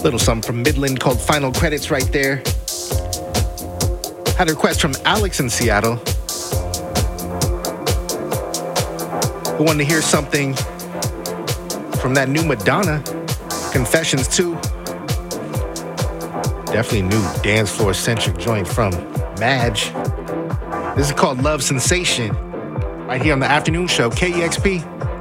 Little something from Midland called Final Credits right there. Had a request from Alex in Seattle, who wanted to hear something from that new Madonna, Confessions 2. Definitely a new dance floor centric joint from Madge. This is called Love Sensation, right here on the afternoon show, KEXP.